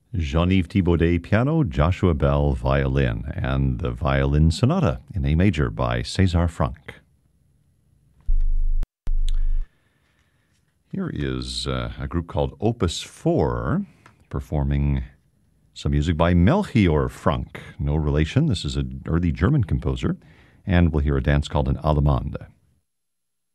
Jean-Yves Thibaudet piano, Joshua Bell violin, and the Violin Sonata in A major by César Franck. Here is a group called Opus 4 performing some music by Melchior Franck. No relation. This is an early German composer. And we'll hear a dance called an Allemande.